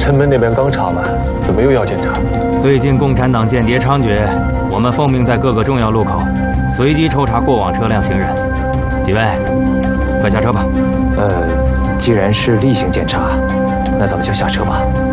城门那边刚查完，怎么又要检查？ 最近共产党间谍猖獗，我们奉命在各个重要路口随机抽查过往车辆行人。几位，快下车吧。 既然是例行检查，那咱们就下车吧。